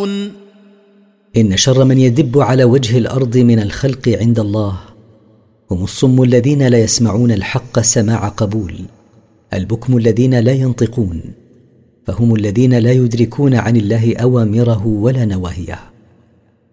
يعلمون. إن شر من يدب على وجه الأرض من الخلق عند الله هم الصم الذين لا يسمعون الحق سماع قبول، البكم الذين لا ينطقون، فهم الذين لا يدركون عن الله أوامره ولا نواهيه.